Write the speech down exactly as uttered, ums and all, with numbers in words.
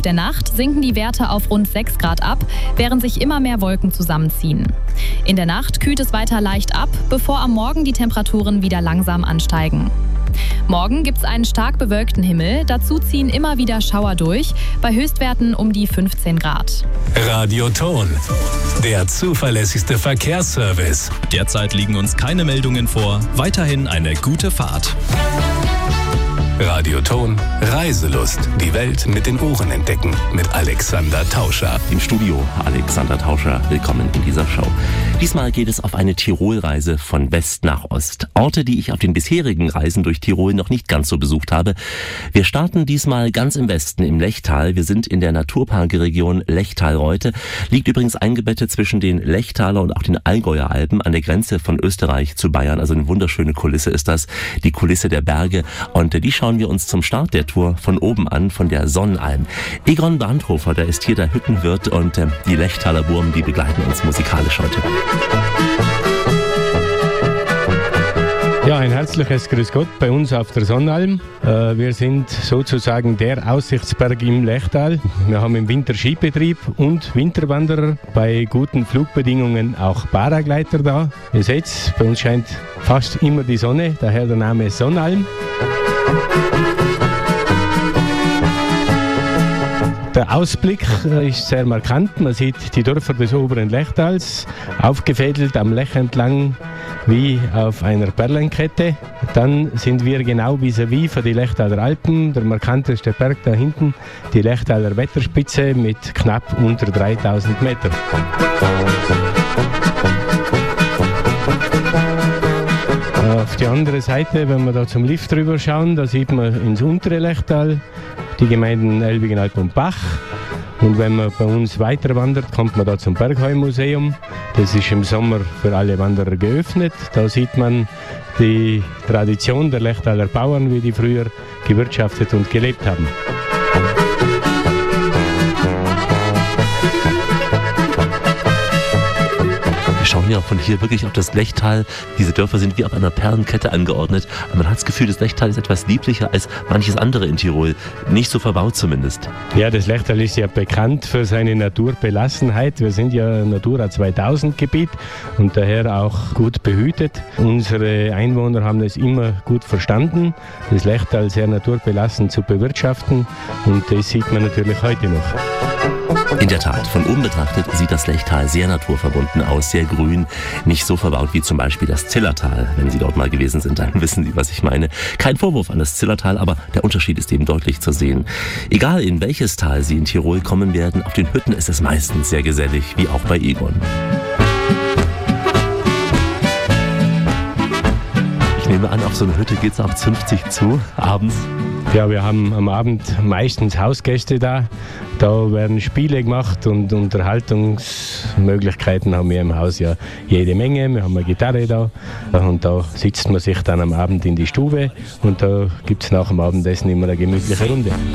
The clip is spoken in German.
der Nacht sinken die Werte auf rund sechs Grad ab, während sich immer mehr Wolken zusammenziehen. In der Nacht kühlt es weiter leicht ab, bevor am Morgen die Temperaturen wieder langsam ansteigen. Morgen gibt es einen stark bewölkten Himmel, dazu ziehen immer wieder Schauer durch, bei Höchstwerten um die fünfzehn Grad. Radioton, der zuverlässigste Verkehrsservice. Derzeit liegen uns keine Meldungen vor, weiterhin eine gute Fahrt. Radioton, Reiselust. Die Welt mit den Ohren entdecken. Mit Alexander Tauscher. Im Studio Alexander Tauscher, willkommen in dieser Show. Diesmal geht es auf eine Tirolreise von West nach Ost. Orte, die ich auf den bisherigen Reisen durch Tirol noch nicht ganz so besucht habe. Wir starten diesmal ganz im Westen, im Lechtal. Wir sind in der Naturparkregion Lechtal-Reute. Liegt übrigens eingebettet zwischen den Lechtaler und auch den Allgäuer Alpen an der Grenze von Österreich zu Bayern. Also eine wunderschöne Kulisse ist das, die Kulisse der Berge. Und die schauen wir uns zum Start der Tour von oben an, von der Sonnenalm. Egon Brandhofer, der ist hier der Hüttenwirt, und äh, die Lechtaler Burm, die begleiten uns musikalisch heute. Ja, ein herzliches Grüß Gott bei uns auf der Sonnenalm. Äh, wir sind sozusagen der Aussichtsberg im Lechtal. Wir haben im Winter Skibetrieb und Winterwanderer, bei guten Flugbedingungen auch Paragleiter da. Ihr seht, bei uns scheint fast immer die Sonne, daher der Name Sonnenalm. Der Ausblick ist sehr markant. Man sieht die Dörfer des oberen Lechtals, aufgefädelt am Lech entlang wie auf einer Perlenkette. Dann sind wir genau vis-à-vis von den Lechtaler Alpen, der markanteste Berg da hinten, die Lechtaler Wetterspitze mit knapp unter dreitausend Meter. Auf die andere Seite, wenn wir da zum Lift rüber schauen, da sieht man ins untere Lechtal die Gemeinden Elbigenalb und Bach. Und wenn man bei uns weiter wandert, kommt man da zum Bergheuumuseum. Das ist im Sommer für alle Wanderer geöffnet. Da sieht man die Tradition der Lechtaler Bauern, wie die früher gewirtschaftet und gelebt haben. Wir schauen ja von hier wirklich auf das Lechtal. Diese Dörfer sind wie auf einer Perlenkette angeordnet. Aber man hat das Gefühl, das Lechtal ist etwas lieblicher als manches andere in Tirol. Nicht so verbaut zumindest. Ja, das Lechtal ist ja bekannt für seine Naturbelassenheit. Wir sind ja Natura zweitausend Gebiet und daher auch gut behütet. Unsere Einwohner haben es immer gut verstanden, das Lechtal sehr naturbelassen zu bewirtschaften. Und das sieht man natürlich heute noch. In der Tat, von oben betrachtet sieht das Lechtal sehr naturverbunden aus, sehr grün, nicht so verbaut wie zum Beispiel das Zillertal. Wenn Sie dort mal gewesen sind, dann wissen Sie, was ich meine. Kein Vorwurf an das Zillertal, aber der Unterschied ist eben deutlich zu sehen. Egal in welches Tal Sie in Tirol kommen werden, auf den Hütten ist es meistens sehr gesellig, wie auch bei Egon. Ich nehme an, auf so eine Hütte geht es ab fünfzig zu, abends. Ja, wir haben am Abend meistens Hausgäste da. Da werden Spiele gemacht und Unterhaltungsmöglichkeiten haben wir im Haus ja jede Menge. Wir haben eine Gitarre da und da sitzt man sich dann am Abend in die Stube und da gibt es nach dem Abendessen immer eine gemütliche Runde.